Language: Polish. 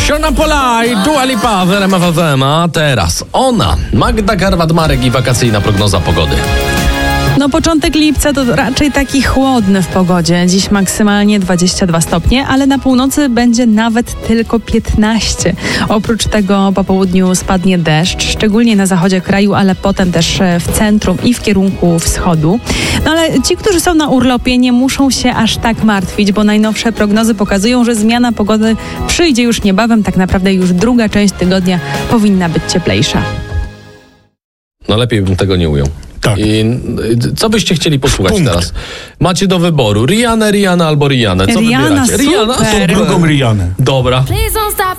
Siona Pola i Dua Lipa w RMF FM, a teraz ona, Magda Garwat-Marek i wakacyjna prognoza pogody. No początek lipca to raczej taki chłodny w pogodzie. Dziś maksymalnie 22 stopnie, ale na północy będzie nawet tylko 15. Oprócz tego po południu spadnie deszcz, szczególnie na zachodzie kraju, ale potem też w centrum i w kierunku wschodu. No ale ci, którzy są na urlopie, nie muszą się aż tak martwić, bo najnowsze prognozy pokazują, że zmiana pogody przyjdzie już niebawem. Tak naprawdę już druga część tygodnia powinna być cieplejsza. No lepiej bym tego nie ujął. Tak. I co byście chcieli posłuchać Punkt. teraz? Macie do wyboru Rihanna albo Rihanna. Co Rihanna, wybieracie? super. Rihanna? Drugą Rihanę. Dobra. Please don't stop